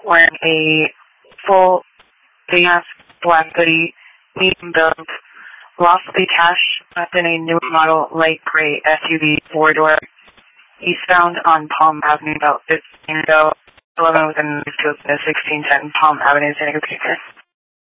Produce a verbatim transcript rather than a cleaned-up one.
wearing a full big-ass black hoodie, medium build, lost the cash left in a new model light gray S U V four-door. He's found on Palm Avenue about fifteen ago. eleven within the sixteen ten Palm Avenue, San Diego, Texas.